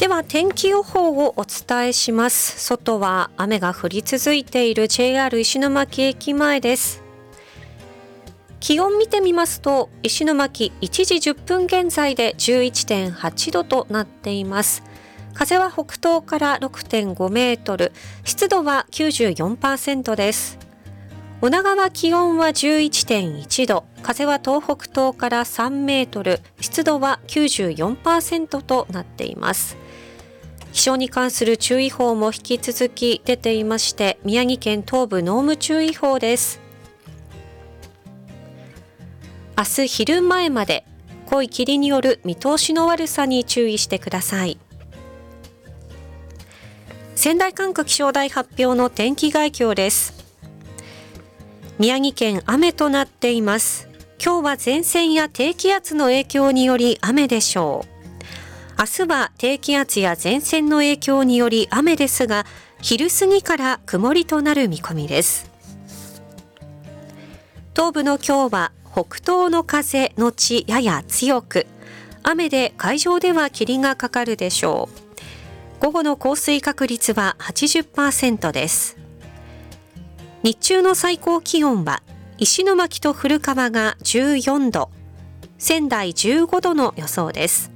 では天気予報をお伝えします。外は雨が降り続いている JR 石巻駅前です。気温見てみますと、石巻1時10分現在で 11.8 度となっています。風は北東から 6.5 メートル、湿度は 94% です。女川気温は 11.1 度、風は東北東から3メートル、湿度は 94% となっています。気象に関する注意報も引き続き出ていまして、宮城県東部濃霧注意報です。明日昼前まで濃い霧による見通しの悪さに注意してください。仙台管区気象台発表の天気概況です。宮城県雨となっています。今日は前線や低気圧の影響により雨でしょう。明日は低気圧や前線の影響により雨ですが、昼過ぎから曇りとなる見込みです。東部の今日は北東の風のちやや強く、雨で海上では霧がかかるでしょう。午後の降水確率は 80% です。日中の最高気温は石巻と古川が14度、仙台15度の予想です。